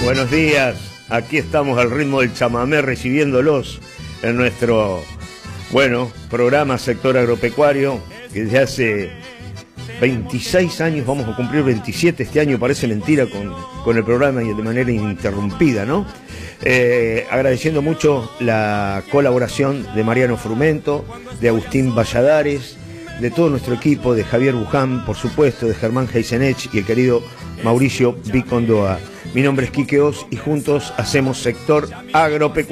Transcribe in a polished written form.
Buenos días, aquí estamos al ritmo del chamamé recibiéndolos en nuestro, programa Sector Agropecuario, que desde hace 26 años, vamos a cumplir 27 este año, parece mentira con el programa y de manera ininterrumpida, ¿no? Agradeciendo mucho la colaboración de Mariano Frumento, de Agustín Valladares, de todo nuestro equipo, de Javier Buján, por supuesto, de Germán Heisenech y el querido Mauricio Vicondoa. Mi nombre es Quique Oz y juntos hacemos Sector Agropecuario.